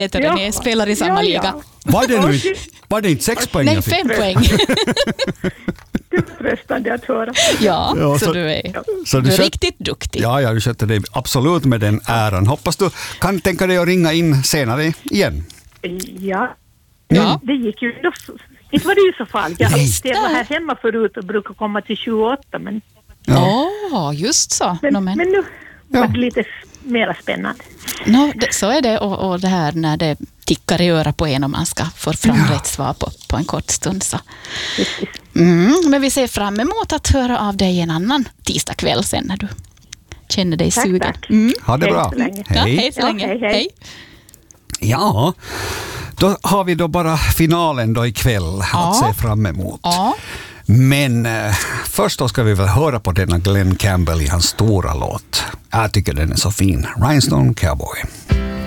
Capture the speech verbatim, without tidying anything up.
heter det, ni spelar i samma ja, liga. ja. Var det, nu, var det inte sex poäng? Nej, jag fick? fem poäng. Det är tröstande att höra. Ja, Ja, så, så- du är, så du du är kött- riktigt duktig. Ja, ja, du skötte dig absolut med den äran. Hoppas du kan tänka dig att ringa in senare igen. Ja, Ja. det gick ju då. Inte var det ju så farligt. Jag Nej. har här hemma förut och brukar komma till tjugoåtta, men, Ja, oh, just så. men, no, men, men nu Ja. var det lite mer spännande. no, det, så är det, och, och det här när det tickar i öra på en och man ska få fram rätt svar på, på en kort stund. Så. Precis. Mm, men vi ser fram emot att höra av dig en annan tisdag kväll sen när du känner dig Tack, sugen. tack. Mm. Ha det Hej bra. så länge. Ja, Hej. hej så Ja, länge. hej, hej. Ja, då har vi då bara finalen då ikväll Ja. att se fram emot. Ja. Men eh, först då ska vi väl höra på denna Glenn Campbell i hans stora låt. Jag tycker den är så fin. Rhinestone Cowboy.